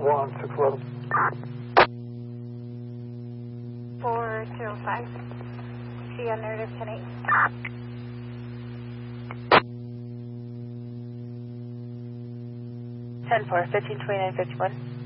611. 405. She on narrative 10-8. 10-4, 1529-51.